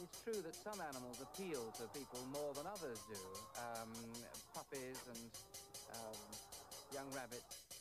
It's true that some animals appeal to people more than others do. Puppies and young rabbits